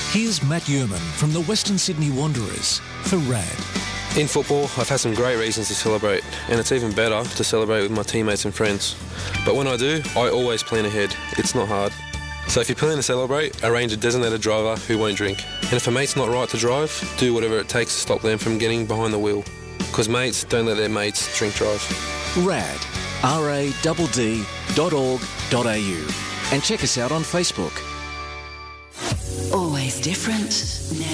Here's Matt Yeoman from the Western Sydney Wanderers for RAD. In football, I've had some great reasons to celebrate, and it's even better to celebrate with my teammates and friends. But when I do, I always plan ahead. It's not hard. So if you're planning to celebrate, arrange a designated driver who won't drink. And if a mate's not right to drive, do whatever it takes to stop them from getting behind the wheel. Because mates don't let their mates drink drive. RAD, radd.org.au. And check us out on Facebook. Always different.